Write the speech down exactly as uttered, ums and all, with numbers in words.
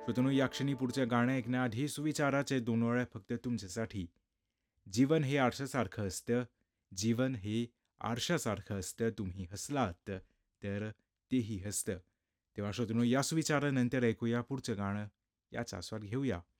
श्रोत्यांनो, या क्षणी पुढचं गाणं ऐकण्याआधी सुविचाराचे दोन ओळ्या फक्त तुमच्यासाठी. जीवन हे आरशासारखं असतं, जीवन हे आरशासारखं असतं. तुम्ही हसलात तर तेही हसतं. तेव्हा श्रोत्यांनो, या सुविचारानंतर ऐकूया पुढचं गाणं, याचा आस्वाद घेऊया.